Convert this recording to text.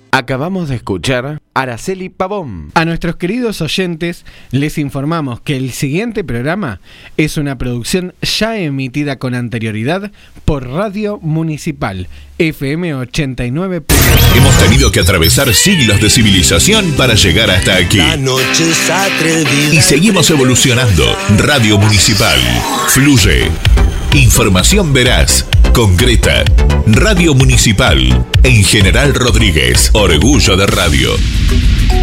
Acabamos de escuchar Araceli Pavón. A nuestros queridos oyentes les informamos que el siguiente programa es una producción ya emitida con anterioridad por Radio Municipal FM 89. Hemos tenido que atravesar siglos de civilización para llegar hasta aquí. La noche es atrevida. Y seguimos evolucionando. Radio Municipal. Fluye. Información veraz, concreta. Radio Municipal. En General Rodríguez. Orgullo de radio.